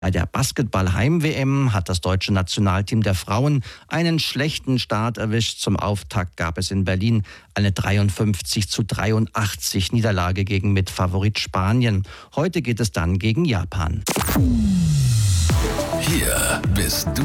Bei der Basketball-Heim-WM hat das deutsche Nationalteam der Frauen einen schlechten Start erwischt. Zum Auftakt gab es in Berlin eine 53:83 Niederlage gegen Mitfavorit Spanien. Heute geht es dann gegen Japan. Hier bist du